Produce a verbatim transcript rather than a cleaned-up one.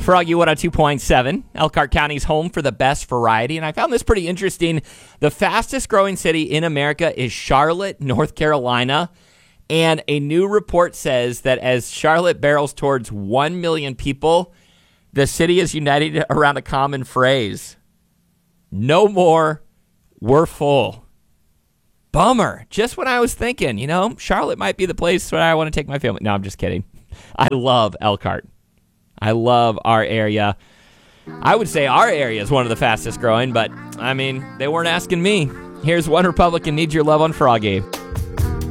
Froggy one oh two point seven, Elkhart County's home for the best variety. And I found this pretty interesting. The fastest growing city in America is Charlotte, North Carolina. And a new report says that as Charlotte barrels towards one million people, the city is united around a common phrase. No more, we're full. Bummer. Just when I was thinking, you know, Charlotte might be the place where I want to take my family. No, I'm just kidding. I love Elkhart. I love our area. I would say our area is one of the fastest growing, but, I mean, they weren't asking me. Here's One Republican Needs Your Love on Froggy.